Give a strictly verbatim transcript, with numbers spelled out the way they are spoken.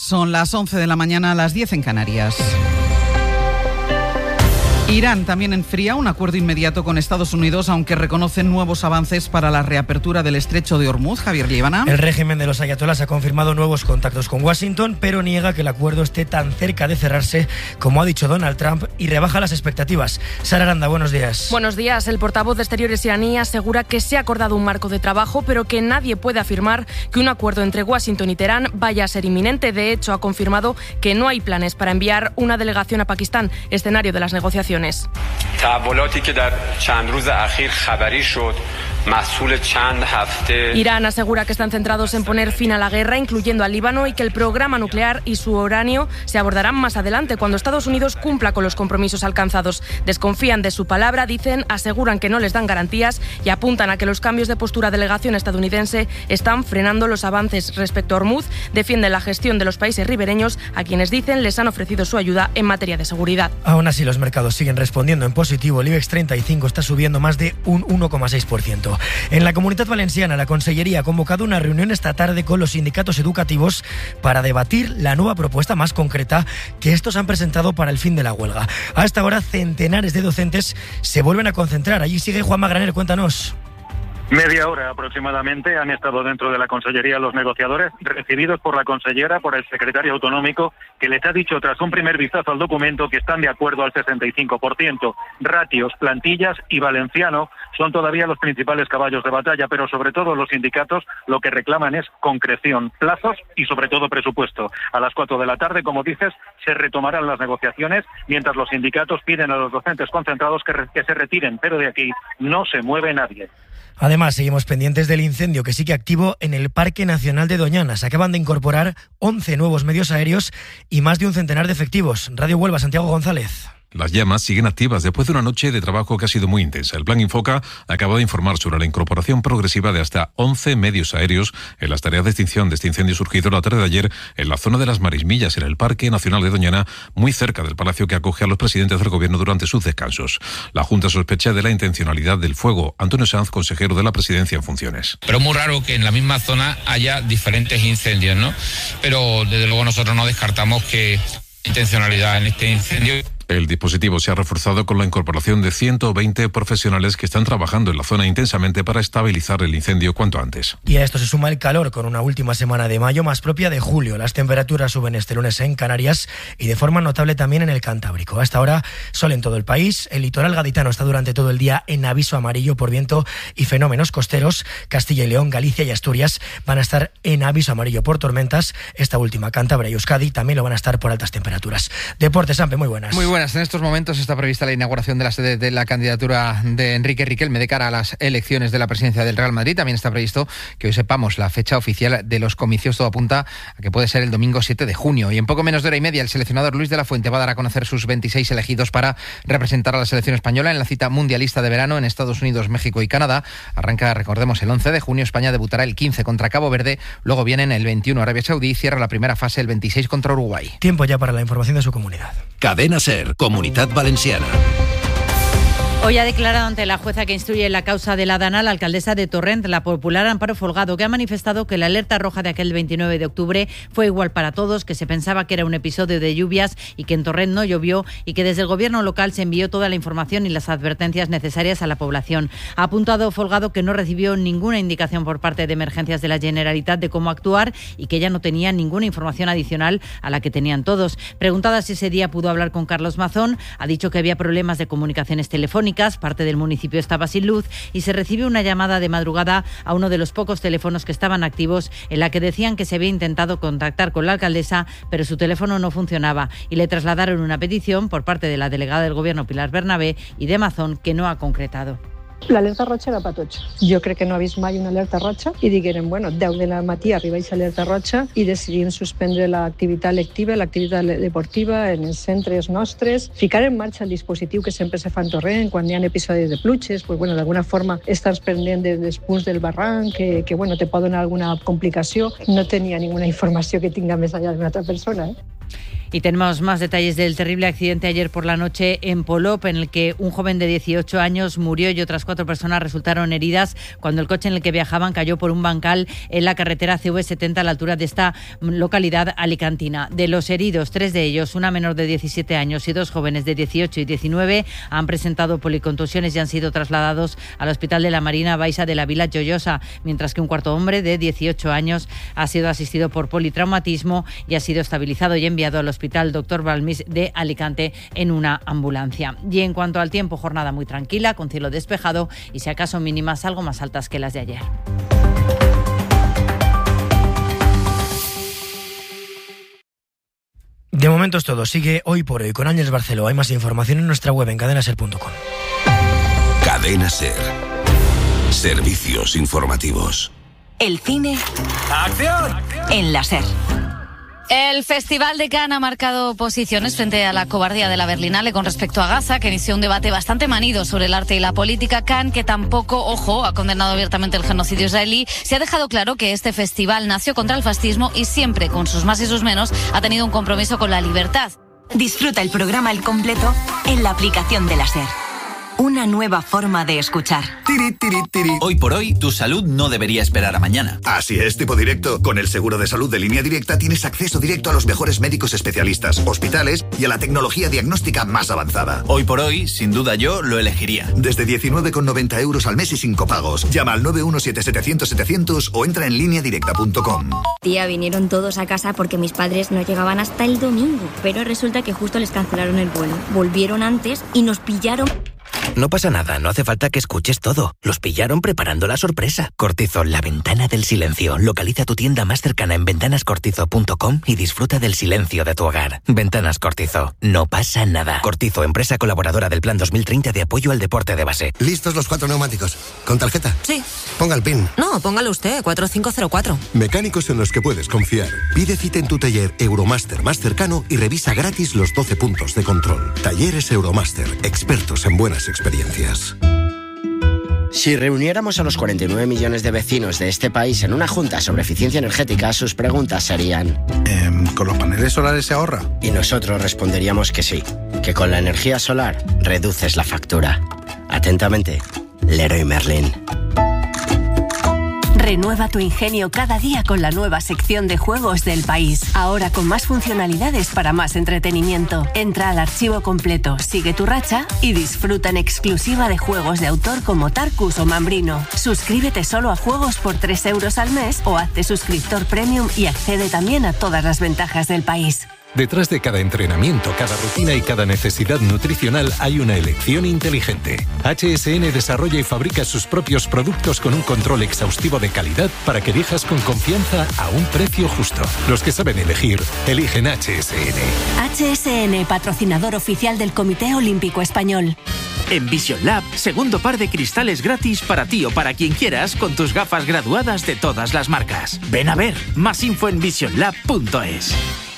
Son las once de la mañana, a las diez en Canarias. Irán también enfría un acuerdo inmediato con Estados Unidos, aunque reconocen nuevos avances para la reapertura del estrecho de Hormuz. Javier Líbana. El régimen de los ayatolás ha confirmado nuevos contactos con Washington, pero niega que el acuerdo esté tan cerca de cerrarse como ha dicho Donald Trump y rebaja las expectativas. Sara Aranda, buenos días. Buenos días. El portavoz de Exteriores iraní asegura que se ha acordado un marco de trabajo, pero que nadie puede afirmar que un acuerdo entre Washington y Teherán vaya a ser inminente. De hecho, ha confirmado que no hay planes para enviar una delegación a Pakistán, escenario de las negociaciones. Irán asegura que están centrados en poner fin a la guerra, incluyendo al Líbano, y que el programa nuclear y su uranio se abordarán más adelante, cuando Estados Unidos cumpla con los compromisos alcanzados. Desconfían de su palabra, dicen, aseguran que no les dan garantías y apuntan a que los cambios de postura de delegación estadounidense están frenando los avances respecto a Hormuz. Defienden la gestión de los países ribereños, a quienes dicen les han ofrecido su ayuda en materia de seguridad. Aún así, los mercados siguen respondiendo en positivo. El IBEX treinta y cinco está subiendo más de un uno coma seis por ciento. En la Comunidad Valenciana, la Consellería ha convocado una reunión esta tarde con los sindicatos educativos para debatir la nueva propuesta más concreta que estos han presentado para el fin de la huelga. A esta hora, centenares de docentes se vuelven a concentrar. Allí sigue Juanma Granero, cuéntanos. Media hora aproximadamente han estado dentro de la Consellería los negociadores, recibidos por la consellera, por el secretario autonómico, que les ha dicho tras un primer vistazo al documento que están de acuerdo al sesenta y cinco por ciento. Ratios, plantillas y valenciano son todavía los principales caballos de batalla, pero sobre todo los sindicatos lo que reclaman es concreción, plazos y sobre todo presupuesto. A las cuatro de la tarde, como dices, se retomarán las negociaciones, mientras los sindicatos piden a los docentes concentrados que, re- que se retiren, pero de aquí no se mueve nadie. Además, seguimos pendientes del incendio que sigue activo en el Parque Nacional de Doñana. Se acaban de incorporar once nuevos medios aéreos y más de un centenar de efectivos. Radio Huelva, Santiago González. Las llamas siguen activas después de una noche de trabajo que ha sido muy intensa. El Plan Infoca acaba de informar sobre la incorporación progresiva de hasta once medios aéreos en las tareas de extinción de este incendio surgido la tarde de ayer en la zona de las Marismillas, en el Parque Nacional de Doñana, muy cerca del palacio que acoge a los presidentes del Gobierno durante sus descansos. La Junta sospecha de la intencionalidad del fuego. Antonio Sanz, consejero de la Presidencia en funciones. Pero es muy raro que en la misma zona haya diferentes incendios, ¿no? Pero desde luego nosotros no descartamos que intencionalidad en este incendio. El dispositivo se ha reforzado con la incorporación de ciento veinte profesionales que están trabajando en la zona intensamente para estabilizar el incendio cuanto antes. Y a esto se suma el calor, con una última semana de mayo más propia de julio. Las temperaturas suben este lunes en Canarias y de forma notable también en el Cantábrico. Hasta ahora, sol en todo el país. El litoral gaditano está durante todo el día en aviso amarillo por viento y fenómenos costeros. Castilla y León, Galicia y Asturias van a estar en aviso amarillo por tormentas. Esta última, Cantabria y Euskadi, también lo van a estar por altas temperaturas. Deportes, Ampe, muy buenas. Muy buenas. En estos momentos está prevista la inauguración de la sede de la candidatura de Enrique Riquelme de cara a las elecciones de la presidencia del Real Madrid. También está previsto que hoy sepamos la fecha oficial de los comicios. Todo apunta a que puede ser el domingo siete de junio. Y en poco menos de hora y media, el seleccionador Luis de la Fuente va a dar a conocer sus veintiséis elegidos para representar a la selección española en la cita mundialista de verano en Estados Unidos, México y Canadá. Arranca, recordemos, el once de junio. España debutará el quince contra Cabo Verde. Luego vienen el veintiuno Arabia Saudí y cierra la primera fase el veintiséis contra Uruguay. Tiempo ya para la información de su comunidad. Cadena SER, Comunidad Valenciana. Hoy ha declarado ante la jueza que instruye la causa de la Dana la alcaldesa de Torrent, la popular Amparo Folgado, que ha manifestado que la alerta roja de aquel veintinueve de octubre fue igual para todos, que se pensaba que era un episodio de lluvias y que en Torrent no llovió, y que desde el gobierno local se envió toda la información y las advertencias necesarias a la población. Ha apuntado Folgado que no recibió ninguna indicación por parte de Emergencias de la Generalitat de cómo actuar y que ella no tenía ninguna información adicional a la que tenían todos. Preguntada si ese día pudo hablar con Carlos Mazón, ha dicho que había problemas de comunicaciones telefónicas, parte del municipio estaba sin luz y se recibe una llamada de madrugada a uno de los pocos teléfonos que estaban activos, en la que decían que se había intentado contactar con la alcaldesa, pero su teléfono no funcionaba, y le trasladaron una petición por parte de la delegada del Gobierno Pilar Bernabé y de Mazón, que no ha concretado. L'alerta roja era per tots. Jo crec que no ha vist mai una alerta roja i digueren, bueno, deu de la matí arribeix alerta roja i decidim suspendre l'activitat lectiva, l'activitat deportiva en els centres nostres, ficar en marxa el dispositiu que sempre se fa en Torrent quan hi ha episodis de pluges, pues, bueno, d'alguna forma estàs pendent dels punts del barranc, que, que bueno, te pot donar alguna complicació. No tenia ninguna informació que tinga més allà d'una altra persona, eh? Y tenemos más detalles del terrible accidente ayer por la noche en Polop, en el que un joven de dieciocho años murió y otras cuatro personas resultaron heridas cuando el coche en el que viajaban cayó por un bancal en la carretera C V setenta a la altura de esta localidad alicantina. De los heridos, tres de ellos, una menor de diecisiete años y dos jóvenes de dieciocho y diecinueve, han presentado policontusiones y han sido trasladados al Hospital de la Marina Baixa de la Vila Joyosa, mientras que un cuarto hombre de dieciocho años ha sido asistido por politraumatismo y ha sido estabilizado y enviado al Hospital Doctor Balmis de Alicante en una ambulancia. Y en cuanto al tiempo, jornada muy tranquila, con cielo despejado y si acaso mínimas algo más altas que las de ayer. De momento es todo. Sigue Hoy por Hoy con Ángeles Barceló. Hay más información en nuestra web en cadena ser punto com. Cadena Ser. Servicios informativos. El cine. ¡Acción! En la Ser. El Festival de Cannes ha marcado posiciones frente a la cobardía de la Berlinale con respecto a Gaza, que inició un debate bastante manido sobre el arte y la política. Cannes, que tampoco, ojo, ha condenado abiertamente el genocidio israelí, se ha dejado claro que este festival nació contra el fascismo y siempre, con sus más y sus menos, ha tenido un compromiso con la libertad. Disfruta el programa al completo en la aplicación de la Ser. Una nueva forma de escuchar. Tiri, tiri, tiri. Hoy por hoy, tu salud no debería esperar a mañana. Así es, tipo directo. Con el seguro de salud de Línea Directa tienes acceso directo a los mejores médicos especialistas, hospitales y a la tecnología diagnóstica más avanzada. Hoy por hoy, sin duda yo lo elegiría. Desde diecinueve con noventa euros al mes y sin copagos. Llama al nueve uno siete setecientos setecientos o entra en línea directa punto com. Tía, vinieron todos a casa porque mis padres no llegaban hasta el domingo. Pero resulta que justo les cancelaron el vuelo. Volvieron antes y nos pillaron... No pasa nada, no hace falta que escuches todo. Los pillaron preparando la sorpresa. Cortizol, la ventana del silencio. Localiza tu tienda más cercana en ventanas cortizo punto com y disfruta del silencio de tu hogar. Ventanas Cortizo, no pasa nada. Cortizo, empresa colaboradora del Plan dos mil treinta de apoyo al deporte de base. ¿Listos los cuatro neumáticos? ¿Con tarjeta? Sí. Ponga el PIN. No, póngalo usted, cuatro cinco cero cuatro. Mecánicos en los que puedes confiar. Pide cita en tu taller Euromaster más cercano y revisa gratis los doce puntos de control. Talleres Euromaster, expertos en buenas experiencias. Si reuniéramos a los cuarenta y nueve millones de vecinos de este país en una junta sobre eficiencia energética, sus preguntas serían... Eh, ¿Con los paneles solares se ahorra? Y nosotros responderíamos que sí, que con la energía solar reduces la factura. Atentamente, Leroy Merlin. Renueva tu ingenio cada día con la nueva sección de juegos del país. Ahora con más funcionalidades para más entretenimiento. Entra al archivo completo, sigue tu racha y disfruta en exclusiva de juegos de autor como Tarkus o Mambrino. Suscríbete solo a juegos por tres euros al mes o hazte suscriptor premium y accede también a todas las ventajas del país. Detrás de cada entrenamiento, cada rutina y cada necesidad nutricional hay una elección inteligente. H S N desarrolla y fabrica sus propios productos con un control exhaustivo de calidad para que elijas con confianza a un precio justo. Los que saben elegir, eligen H S N. H S N, patrocinador oficial del Comité Olímpico Español. En Vision Lab, segundo par de cristales gratis para ti o para quien quieras con tus gafas graduadas de todas las marcas. Ven a ver, más info en vision lab punto es.